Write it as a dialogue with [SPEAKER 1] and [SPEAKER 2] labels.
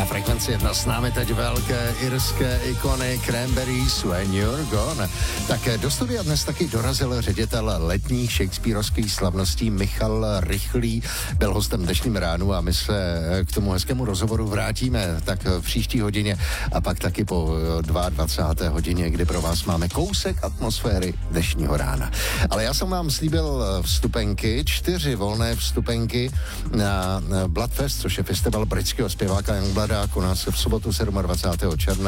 [SPEAKER 1] Na Frekvenci 1 s námi teď velké irské ikony Cranberries When You're Gone. Tak do studia dnes taky dorazil ředitel letních shakespearovských slavností Michal Rychlý. Byl hostem dnešním ránu a my se k tomu hezkému rozhovoru vrátíme tak v příští hodině a pak taky po 22. hodině, kdy pro vás máme kousek atmosféry dnešního rána. Ale já jsem vám slíbil vstupenky, 4 volné vstupenky na Bloodfest, což je festival britského zpěváka Youngblooda, koná se v sobotu 27. června